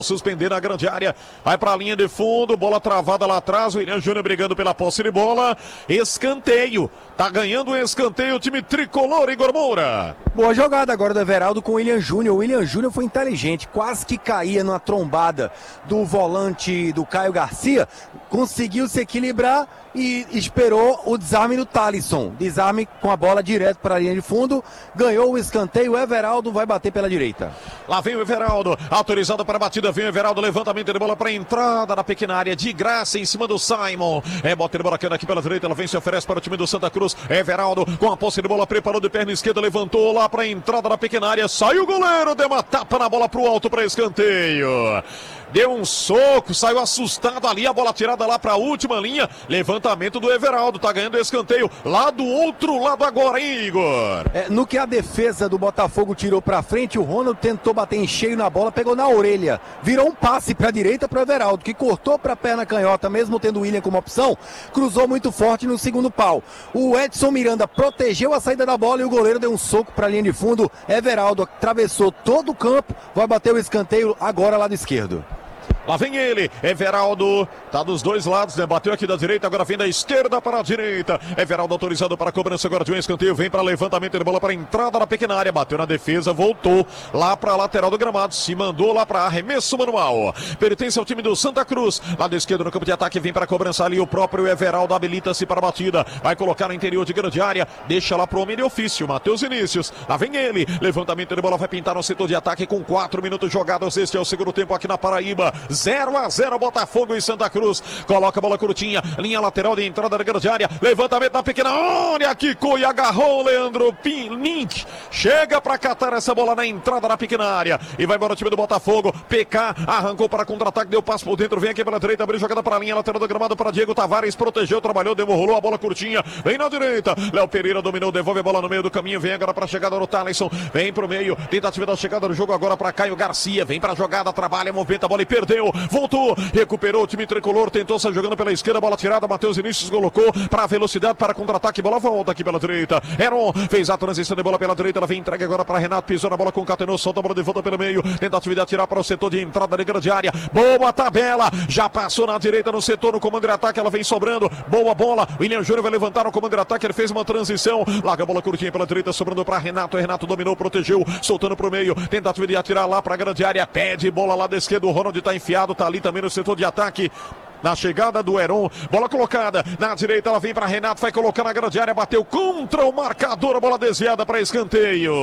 Suspender na grande área, vai para a linha de fundo, bola travada lá atrás, o William Júnior brigando pela posse de bola, escanteio, tá ganhando o escanteio o time tricolor, Igor Moura. Boa jogada agora do Everaldo com o William Júnior. O William Júnior foi inteligente, quase que caía numa trombada do volante do Caio Garcia, conseguiu se equilibrar e esperou o desarme do Thalisson. Desarme com a bola direto para a linha de fundo, ganhou o escanteio, o Everaldo vai bater pela direita. Lá vem o Everaldo, autorizado para a batida, vem o Everaldo, levantamento de bola para a entrada na pequena área, de graça em cima do Simon. Bota de bola aqui pela direita, ela vem, se oferece para o time do Santa Cruz. Everaldo com a posse de bola, preparou de perna esquerda, levantou lá para a entrada na pequena área, saiu o goleiro, deu uma tapa na bola para o alto para escanteio. Deu um soco, saiu assustado ali, a bola tirada lá para a última linha, levantamento do Everaldo, tá ganhando escanteio lá do outro lado agora, hein, Igor? No que a defesa do Botafogo tirou para frente, o Ronald tentou bater em cheio na bola, pegou na orelha, virou um passe para a direita para o Everaldo, que cortou para a perna canhota, mesmo tendo o William como opção, cruzou muito forte no segundo pau. O Edson Miranda protegeu a saída da bola e o goleiro deu um soco para a linha de fundo. Everaldo atravessou todo o campo, vai bater o escanteio agora lado esquerdo. Lá vem ele, Everaldo, tá dos dois lados, né? Bateu aqui da direita, agora vem da esquerda para a direita. Everaldo autorizado para a cobrança agora de um escanteio, vem para levantamento de bola para a entrada na pequena área, bateu na defesa, voltou lá para a lateral do gramado, se mandou lá para arremesso manual. Pertence ao time do Santa Cruz, lado esquerdo no campo de ataque, vem para a cobrança ali, o próprio Everaldo habilita-se para a batida, vai colocar no interior de grande área, deixa lá para o homem de ofício, Matheus Vinícius. Lá vem ele, levantamento de bola, vai pintar no setor de ataque com 4 minutos jogados, este é o segundo tempo aqui na Paraíba. 0-0 Botafogo e Santa Cruz. Coloca a bola curtinha, linha lateral de entrada da grande área, levantamento na pequena área, quicou e agarrou o Leandro Pinink. Chega para catar essa bola na entrada da pequena área e vai embora o time do Botafogo. PK arrancou para contra-ataque, deu passo por dentro, vem aqui pela direita, abriu jogada para a linha lateral do gramado para Diego Tavares, protegeu, trabalhou, rolou a bola curtinha, vem na direita, Léo Pereira dominou, devolve a bola no meio do caminho, vem agora para a chegada do Thalisson, vem pro meio, tentativa da chegada do jogo agora para Caio Garcia, vem para a jogada, trabalha, movimenta a bola e perdeu. Voltou, recuperou o time tricolor, tentou sair jogando pela esquerda, bola tirada, Matheus Vinícius colocou para velocidade, para contra-ataque, bola volta aqui pela direita. Heron fez a transição de bola pela direita, ela vem entregue agora para Renato, pisou na bola, concatenou, solta a bola de volta pelo meio, tentativa de atirar para o setor de entrada de grande área. Boa tabela, já passou na direita no setor, no comando de ataque, ela vem sobrando, boa bola. William Júnior vai levantar no comando de ataque, ele fez uma transição, larga a bola curtinha pela direita, sobrando para Renato. Renato dominou, protegeu, soltando para o meio, tentativa de atirar lá para a grande área, pede bola lá da esquerda, o Ronald está enfiado, tá ali também no setor de ataque. Na chegada do Heron, bola colocada na direita, ela vem para Renato, vai colocar na grande área, bateu contra o marcador, a bola desviada para escanteio.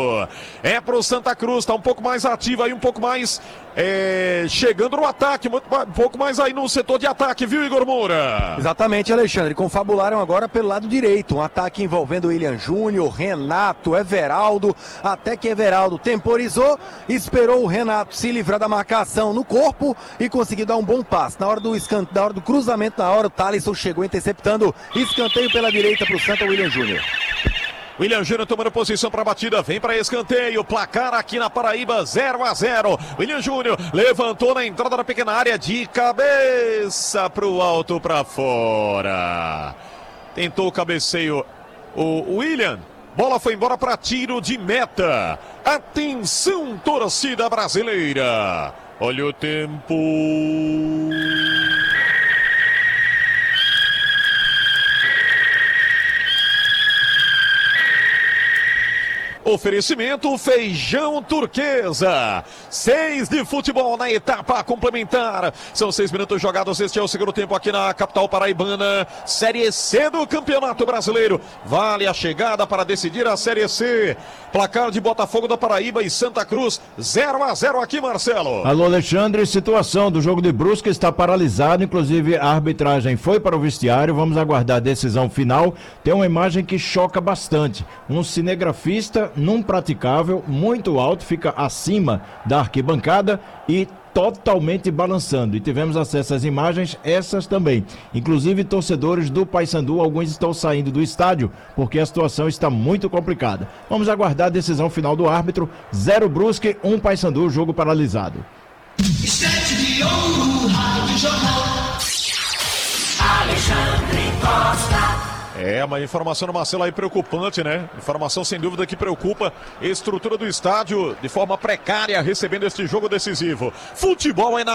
É pro Santa Cruz, tá um pouco mais ativa aí, um pouco mais chegando no ataque, um pouco mais aí no setor de ataque, viu, Igor Moura? Exatamente, Alexandre, confabularam agora pelo lado direito, um ataque envolvendo o William Júnior, Renato, Everaldo, até que Everaldo temporizou, esperou o Renato se livrar da marcação no corpo e conseguiu dar um bom passe. Na hora do cruzamento, o Thalisson chegou interceptando, escanteio pela direita para o Santa, William Júnior. William Júnior tomando posição para a batida, vem para escanteio, placar aqui na Paraíba, 0-0. William Júnior levantou na entrada da pequena área, de cabeça para o alto, para fora. Tentou o cabeceio o William, bola foi embora para tiro de meta. Atenção, torcida brasileira. Olha o tempo. Oferecimento Feijão Turquesa. 6 de futebol na etapa complementar. São 6 minutos jogados. Este é o segundo tempo aqui na capital paraibana. Série C do Campeonato Brasileiro. Vale a chegada para decidir a Série C. Placar de Botafogo da Paraíba e Santa Cruz. 0-0 aqui, Marcelo. Alô, Alexandre. Situação do jogo de Brusque está paralisado. Inclusive, a arbitragem foi para o vestiário. Vamos aguardar a decisão final. Tem uma imagem que choca bastante. Um cinegrafista num praticável muito alto, fica acima da arquibancada e totalmente balançando. E tivemos acesso às imagens, essas também. Inclusive, torcedores do Paysandu, alguns estão saindo do estádio porque a situação está muito complicada. Vamos aguardar a decisão final do árbitro. 0 Brusque, 1 Paysandu, jogo paralisado. Alexandre Costa. Uma informação do Marcelo aí preocupante, né? Informação sem dúvida que preocupa. Estrutura do estádio de forma precária, recebendo este jogo decisivo. Futebol é na